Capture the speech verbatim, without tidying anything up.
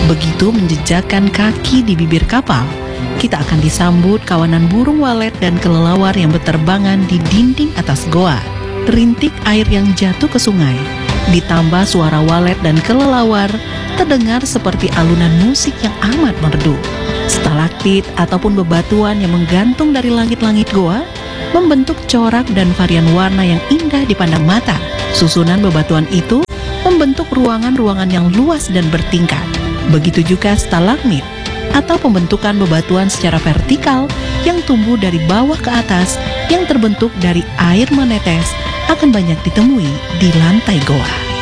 Begitu menjejakkan kaki di bibir kapal, kita akan disambut kawanan burung walet dan kelelawar yang berterbangan di dinding atas goa. Rintik air yang jatuh ke sungai, ditambah suara walet dan kelelawar, terdengar seperti alunan musik yang amat merdu. Stalaktit ataupun bebatuan yang menggantung dari langit-langit goa membentuk corak dan varian warna yang indah dipandang mata. Susunan bebatuan itu membentuk ruangan-ruangan yang luas dan bertingkat. Begitu juga stalagmit atau pembentukan bebatuan secara vertikal yang tumbuh dari bawah ke atas yang terbentuk dari air menetes akan banyak ditemui di lantai goa.